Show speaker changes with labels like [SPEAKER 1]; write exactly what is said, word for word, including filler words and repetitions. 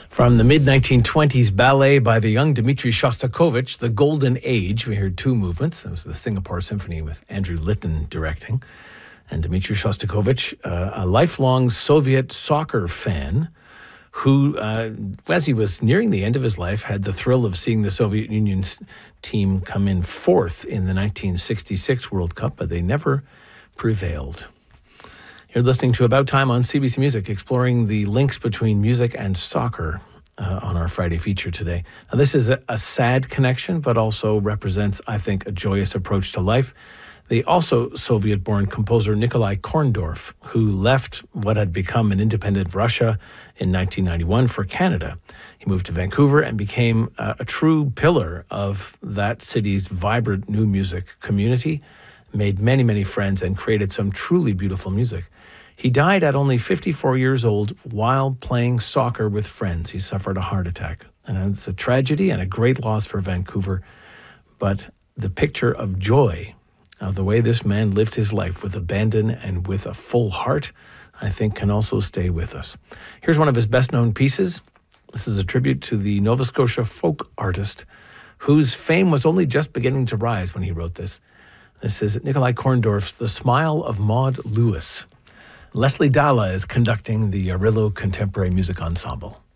[SPEAKER 1] From the mid nineteen twenties ballet by the young Dmitri Shostakovich, The Golden Age, we heard two movements. That was the Singapore Symphony with Andrew Litton directing. And Dmitri Shostakovich, uh, a lifelong Soviet soccer fan, who, uh, as he was nearing the end of his life, had the thrill of seeing the Soviet Union's team come in fourth in the nineteen sixty-six World Cup, but they never prevailed. You're listening to About Time on C B C Music, exploring the links between music and soccer uh, on our Friday feature today. Now, this is a, a sad connection, but also represents, I think, a joyous approach to life. The also Soviet-born composer Nikolai Korndorf, who left what had become an independent Russia in nineteen ninety-one for Canada. He moved to Vancouver and became uh, a true pillar of that city's vibrant new music community, made many, many friends, and created some truly beautiful music. He died at only fifty-four years old while playing soccer with friends. He suffered a heart attack. And it's a tragedy and a great loss for Vancouver. But the picture of joy, of the way this man lived his life with abandon and with a full heart, I think can also stay with us. Here's one of his best-known pieces. This is a tribute to the Nova Scotia folk artist whose fame was only just beginning to rise when he wrote this. This is Nikolai Korndorf's The Smile of Maud Lewis. Leslie Dalla is conducting the Arillo Contemporary Music Ensemble.